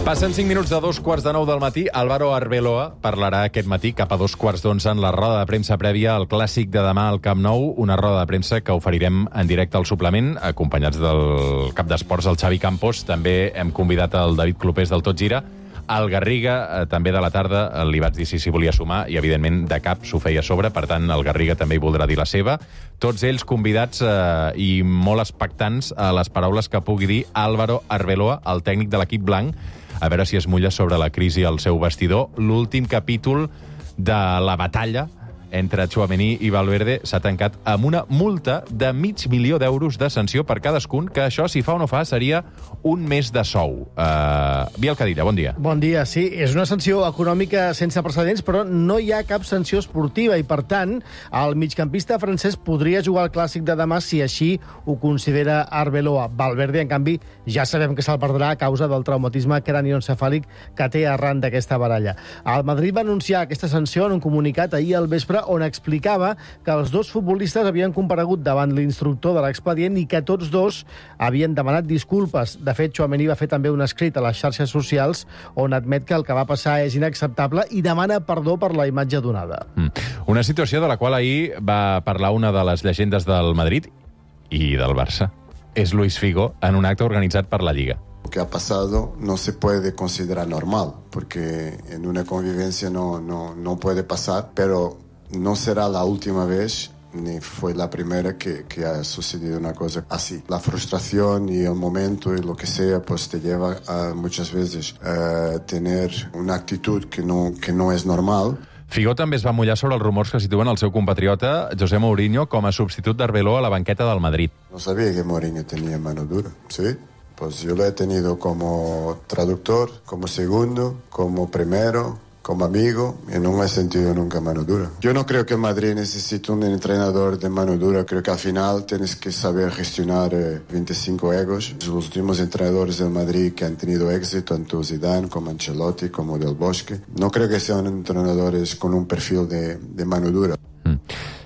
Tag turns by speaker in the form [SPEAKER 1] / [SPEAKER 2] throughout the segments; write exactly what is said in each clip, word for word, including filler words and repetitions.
[SPEAKER 1] Passen cinc minuts de dos quarts de nou del matí. Álvaro Arbeloa parlarà aquest matí cap a dos quarts d'onze en la roda de premsa prèvia al Clàssic de demà al Camp Nou, una roda de premsa que oferirem en directe al suplement, acompanyats del cap d'esports, el Xavi Campos. També hem convidat el David Clopés del Tot Gira. Al Garriga, eh, també de la tarda, li vaig dir si s'hi volia sumar i, evidentment, de cap s'ho feia a sobre. Per tant, el Garriga també hi voldrà dir la seva. Tots ells convidats eh, i molt expectants a les paraules que pugui dir Álvaro Arbeloa, el tècnic de l'equip blanc, a veure si es mulla sobre la crisi al seu vestidor. L'últim capítol de la batalla entre Tchouaméni i Valverde s'ha tancat amb una multa de mig milió d'euros de sanció per cadascun, que això, si fa o no fa, seria un mes de sou. Uh, Biel Cadilla, bon dia.
[SPEAKER 2] Bon dia, sí. És una sanció econòmica sense precedents, però no hi ha cap sanció esportiva i, per tant, el migcampista francès podria jugar al Clàssic de demà si així ho considera Arbeloa. Valverde, en canvi, ja sabem que se'l perdrà a causa del traumatisme cranioencefàlic que té arran d'aquesta baralla. El Madrid va anunciar aquesta sanció en un comunicat ahir al vespre on explicava que els dos futbolistes havien comparegut davant l'instructor de l'expedient i que tots dos havien demanat disculpes. De fet, Tchouaméni va fer també un escrit a les xarxes socials on admet que el que va passar és inacceptable i demana perdó per la imatge donada.
[SPEAKER 1] Mm. Una situació de la qual ahir va parlar una de les llegendes del Madrid i del Barça. És Luis Figo en un acte organitzat per la Lliga.
[SPEAKER 3] Lo que ha pasado no se puede considerar normal, porque en una convivencia no, no, no puede pasar, pero no será la última vez ni fue la primera que, que ha sucedido una cosa así. La frustración y el momento y lo que sea pues te lleva a muchas veces a tener una actitud que no, que no es normal.
[SPEAKER 1] Figo també es va mullar sobre els rumors que situen el seu compatriota José Mourinho com a substitut d'Arbeloa a la banqueta del Madrid.
[SPEAKER 3] No sabía que Mourinho tenía mano dura, ¿sí? Pues yo lo he tenido como traductor, como segundo, como primero, como amigo, y no me he sentido nunca mano dura. Yo no creo que el Madrid necesite un entrenador de mano dura. Creo que al final tienes que saber gestionar eh, veinticinco egos. Los últimos entrenadores del Madrid que han tenido éxito, tanto Zidane como Ancelotti, como Del Bosque, no creo que sean entrenadores con un perfil de, de mano dura.
[SPEAKER 1] Mm.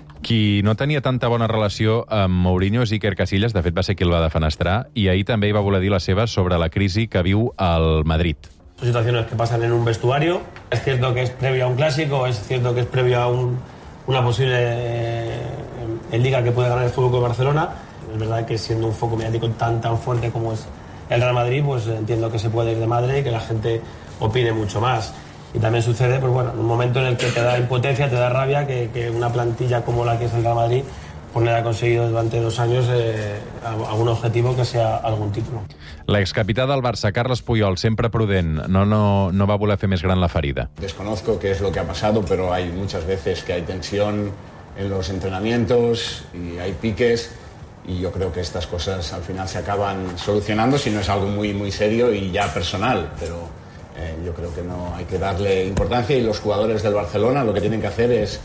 [SPEAKER 1] Qui no tenia tanta bona relació amb Mourinho és Iker Casillas, de fet va ser qui el va defenestrar, i ahir també hi va voler dir la seva sobre la crisi que viu el Madrid.
[SPEAKER 4] Son situaciones que pasan en un vestuario. Es cierto que es previo a un clásico, es cierto que es previo a un, una posible eh, en Liga que puede ganar el F C Barcelona. Es verdad que siendo un foco mediático tan tan fuerte como es el Real Madrid, pues entiendo que se puede ir de madre y que la gente opine mucho más. Y también sucede, pues bueno, en un momento en el que te da impotencia, te da rabia que, que una plantilla como la que es el Real Madrid pues no haya conseguido durante dos años eh, algún objetivo que sea algún título.
[SPEAKER 1] L'excapità del Barça, Carles Puyol, sempre prudent, no, no, no va voler fer més gran la ferida.
[SPEAKER 5] Desconozco qué es lo que ha pasado, pero hay muchas veces que hay tensión en los entrenamientos y hay piques, y yo creo que estas cosas al final se acaban solucionando si no es algo muy, muy serio y ya personal, pero eh, yo creo que no hay que darle importancia, y los jugadores del Barcelona lo que tienen que hacer es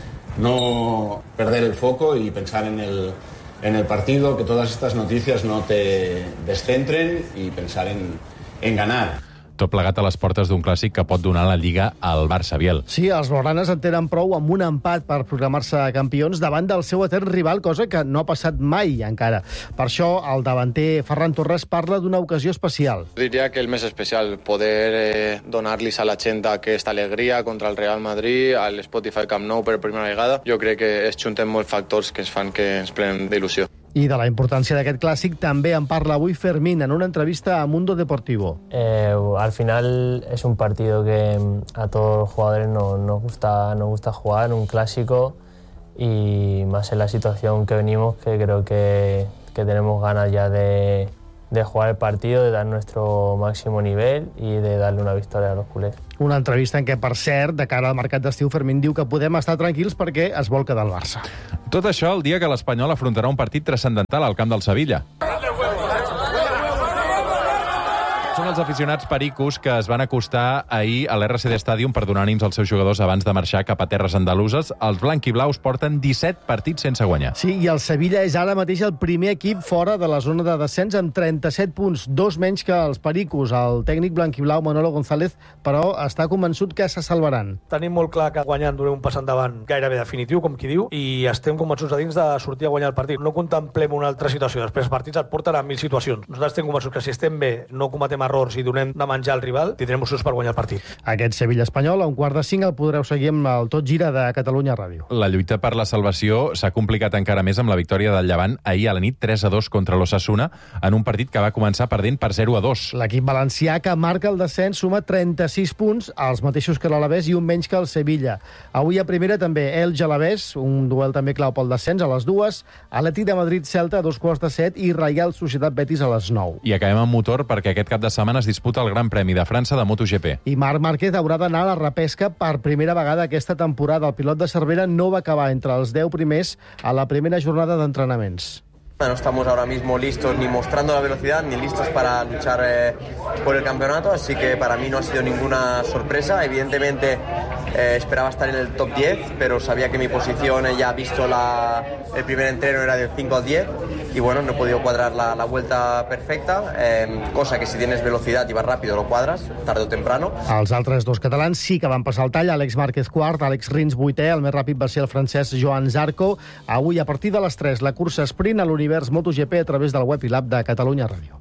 [SPEAKER 5] no perder el foco y pensar en el, en el partido, que todas estas noticias no te descentren, y pensar en, en ganar.
[SPEAKER 1] Tot plegat a les portes d'un clàssic que pot donar la Lliga al Barça, Biel.
[SPEAKER 2] Sí, els blaugranes en tenen prou amb un empat per proclamar-se campions davant del seu etern rival, cosa que no ha passat mai encara. Per això, el davanter Ferran Torres parla d'una ocasió especial.
[SPEAKER 6] Diria que el més especial, poder eh, donar-los a la gent aquesta alegria contra el Real Madrid, al Spotify Camp Nou per primera vegada. Jo crec que es junten molts factors que ens fan que ens plenen d'il·lusió.
[SPEAKER 2] I de la importància d'aquest clàssic també en parla avui Fermín en una entrevista a Mundo Deportivo.
[SPEAKER 7] Eh, al final es un partido que a todos los jugadores nos, nos, gusta, nos gusta jugar, un clásico, y más en la situación que venimos, que creo que, que tenemos ganas ya de, de jugar el partido, de dar nuestro máximo nivel y de darle una victoria a los culers.
[SPEAKER 2] Una entrevista en què, per cert, de cara al mercat d'estiu, Fermín diu que podem estar tranquils perquè es vol quedar al Barça.
[SPEAKER 1] Tot això el dia que l'Espanyol afrontarà un partit transcendental al camp del Sevilla. Són els aficionats pericos que es van acostar ahir a l'R C D Stadium per donar ànims als seus jugadors abans de marxar cap a terres andaluses. Els blanquiblaus porten disset partits sense guanyar.
[SPEAKER 2] Sí, i el Sevilla és ara mateix el primer equip fora de la zona de descens amb trenta-set punts, dos menys que els pericos. El tècnic blanquiblau, Manolo González, però està convençut que se salvaran.
[SPEAKER 8] Tenim molt clar que guanyant donem un pas endavant gairebé definitiu, com qui diu, i estem convençuts a dins de sortir a guanyar el partit. No contemplem una altra situació. Després els partits et porten a mil situacions. Nosaltres estem convençuts que si estem bé, no cometem errors i donem de menjar al rival, tindrem opcions per guanyar el partit.
[SPEAKER 2] Aquest Sevilla-Espanyol, a un quart de cinc, el podreu seguir amb el Tot Gira de Catalunya Ràdio.
[SPEAKER 1] La lluita per la salvació s'ha complicat encara més amb la victòria del Llevant ahir a la nit tres a dos contra l'Osasuna en un partit que va començar perdent per zero a dos.
[SPEAKER 2] L'equip valencià que marca el descens suma trenta-sis punts, els mateixos que l'Alavés i un menys que el Sevilla. Avui a primera també Elx-Alavés, un duel també clau pel descens a les dues, Atlètic de Madrid-Celta a dos quarts de set i Reial Societat-Betis a les nou.
[SPEAKER 1] I acabem amb motor perquè aquest cap de setmana es disputa el Gran Premi de França de MotoGP.
[SPEAKER 2] I Marc Márquez haurà d'anar a la repesca per primera vegada aquesta temporada. El pilot de Cervera no va acabar entre els deu primers a la primera jornada d'entrenaments.
[SPEAKER 9] No estamos ahora mismo listos ni mostrando la velocidad ni listos para luchar eh, por el campeonato, así que para mí no ha sido ninguna sorpresa. Evidentemente eh, esperaba estar en el top diez, pero sabía que mi posición, eh, ya visto la, el primer entreno, era del cinco al diez y bueno, no he podido cuadrar la, la vuelta perfecta, eh, cosa que si tienes velocidad y vas rápido lo cuadras, tarde o temprano.
[SPEAKER 2] Els altres dos catalans sí que van passar el tall, Àlex Márquez quart, Àlex Rins vuitè, el més ràpid va ser el francès Joan Zarco. Avui, a partir de les tres, la cursa sprint a l'univers MotoGP a través del web i l'app de Catalunya Ràdio.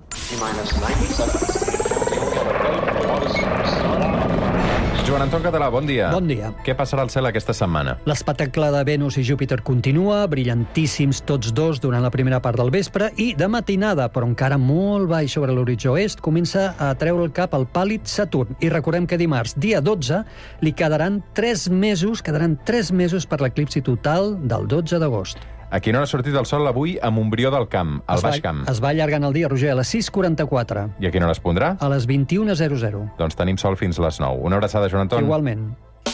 [SPEAKER 1] Joan Anton Català, bon dia.
[SPEAKER 10] Bon dia.
[SPEAKER 1] Què passarà al cel aquesta setmana?
[SPEAKER 10] L'espectacle de Venus i Júpiter continua, brillantíssims tots dos durant la primera part del vespre, i de matinada, però encara molt baix sobre l'horitzó est, comença a treure el cap al pàl·lid Saturn. I recordem que dimarts, dia dotze, li quedaran tres mesos, quedaran tres mesos per l'eclipsi total del dotze d'agost.
[SPEAKER 1] A quina hora ha sortit el sol avui a Montbrió del Camp, al Baix Camp?
[SPEAKER 10] Es va allargant el dia, Roger, a les sis quaranta-quatre.
[SPEAKER 1] I a quina hora es pondrà?
[SPEAKER 10] A les vint-i-una zero zero.
[SPEAKER 1] Doncs tenim sol fins les nou. Una abraçada, Joan Anton.
[SPEAKER 10] Igualment.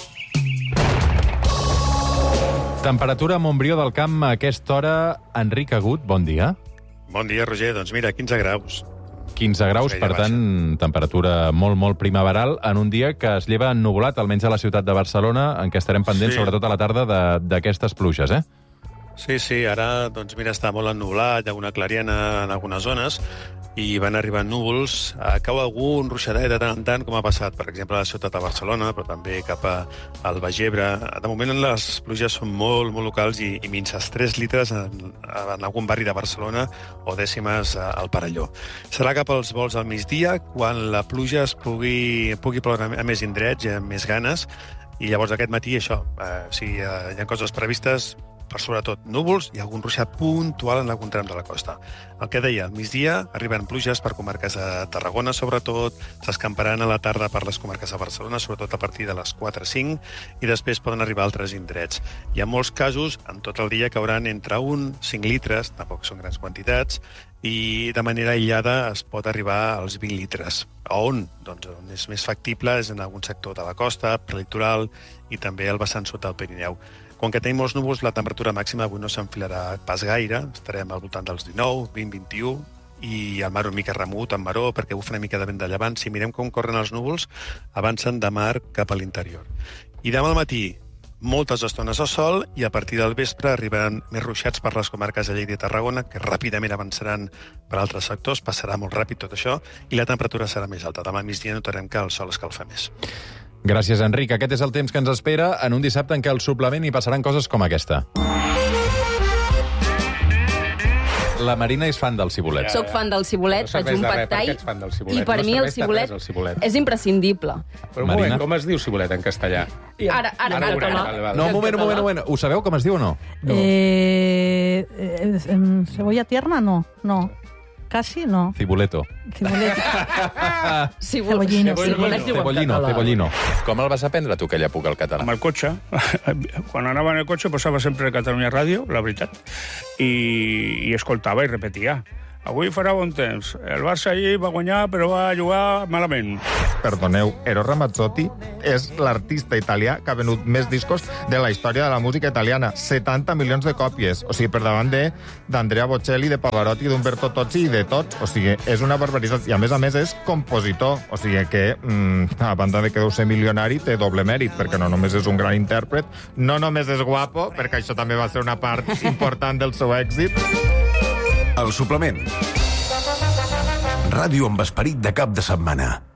[SPEAKER 1] Temperatura a Montbrió del Camp a aquesta hora. Enric Agut, bon dia.
[SPEAKER 11] Bon dia, Roger. Doncs mira, quinze graus.
[SPEAKER 1] quinze graus, per tant, temperatura molt, molt primaveral, en un dia que es lleva ennuvolat, almenys a la ciutat de Barcelona, en què estarem pendents, sí, sobretot a la tarda, d'aquestes pluges, eh?
[SPEAKER 11] Sí, sí, ara, doncs mira, està molt ennublat, hi ha una clariana en algunes zones, i van arribant núvols. Cau algun ruixadet de tant en tant, com ha passat, per exemple, a la ciutat de Barcelona, però també cap al Baix Ebre. De moment, les pluges són molt, molt locals i, i minces tres litres en, en algun barri de Barcelona o dècimes al Perelló. Serà cap als vols al migdia, quan la pluja es pugui, pugui ploure a més indrets i amb més ganes, i llavors aquest matí això, eh, si hi ha coses previstes, per sobretot núvols i algun ruixat puntual en algun tram de la costa. El que deia, al migdia arriben pluges per comarques de Tarragona, sobretot, s'escamparan a la tarda per les comarques de Barcelona, sobretot a partir de les quatre o cinc, i després poden arribar a altres indrets. I en molts casos, en tot el dia, cauran entre un i cinc litres, tampoc són grans quantitats, i de manera aïllada es pot arribar als vint litres. A on? Doncs on és més factible és en algun sector de la costa, prelitoral i també al vessant sud del Pirineu. Quan que tenim molts núvols, la temperatura màxima avui no s'enfilarà pas gaire, estarem al voltant dels dinou, vint, vint-i-u, i el mar una mica remut, en maró, perquè bufa una mica de vent de llevant. Si mirem com corren els núvols, avancen de mar cap a l'interior. I demà al matí, moltes estones al sol, i a partir del vespre arribaran més ruixats per les comarques de Lleida i Tarragona, que ràpidament avançaran per altres sectors, passarà molt ràpid tot això, i la temperatura serà més alta. Demà al migdia notarem que el sol escalfa més.
[SPEAKER 1] Gràcies, Enric. Aquest és el temps que ens espera en un dissabte en què al suplement hi passaran coses com aquesta. La Marina és fan del cibulet.
[SPEAKER 12] Soc fan del cibulet,
[SPEAKER 13] no
[SPEAKER 12] faig un pad thai, i per
[SPEAKER 13] no
[SPEAKER 12] mi el
[SPEAKER 13] cibulet,
[SPEAKER 12] cibulet,
[SPEAKER 13] el cibulet
[SPEAKER 12] és imprescindible.
[SPEAKER 13] Però un moment, com es diu cibulet en castellà?
[SPEAKER 12] Ara, ara, ara, ara,
[SPEAKER 1] ara. No, un moment, un moment, un moment. Ho sabeu com es diu o no?
[SPEAKER 14] no. Eh, eh, cebolla tierna, no. No. Casi no.
[SPEAKER 1] Cibuleto.
[SPEAKER 14] Cibuleto.
[SPEAKER 12] Cebollino.
[SPEAKER 1] Cebollino, cebollino. Com el vas aprendre, tu, aquella època, el català?
[SPEAKER 15] Amb el cotxe. Quan anava en el cotxe posava sempre Catalunya Ràdio, la veritat, i, i escoltava i repetia. Avui farà bon temps. El Barça ahir va guanyar, però va jugar malament.
[SPEAKER 16] Perdoneu, Eros Ramazzotti és l'artista italià que ha venut més discos de la història de la música italiana. setanta milions de còpies. O sigui, per davant de d'Andrea Bocelli, de Pavarotti, d'Umberto Tozzi i de tots. O sigui, és una barbaritat. I a més a més és compositor. O sigui que, mm, a banda de que deu ser milionari, té doble mèrit, perquè no només és un gran intèrpret, no només és guapo, perquè això també va ser una part important del seu èxit.
[SPEAKER 17] El suplement. Ràdio amb esperit de cap de setmana.